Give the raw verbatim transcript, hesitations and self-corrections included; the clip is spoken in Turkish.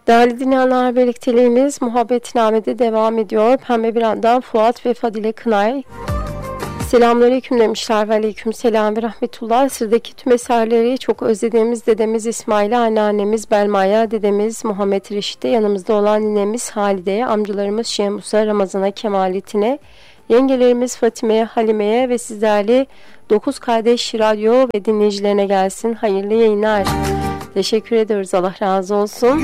Değerli dinleyenler, birlikteliğimiz Muhabbetname'de devam ediyor. Pembe Biran'dan Fuat ve Fadile Kınay selamünaleyküm demişler ve aleyküm selam ve rahmetullah. Sıradaki tüm eserleri çok özlediğimiz dedemiz İsmail'e, anneannemiz Belma'ya, dedemiz Muhammed Reşit'e, yanımızda olan ninemiz Halide'ye, amcalarımız Şemus'a, Ramazan'a, Kemalettin'e, yengelerimiz Fatime'ye, Halime'ye ve sizlerle dokuz Kardeş Radyo ve dinleyicilerine gelsin. Hayırlı yayınlar. Teşekkür ediyoruz. Allah razı olsun.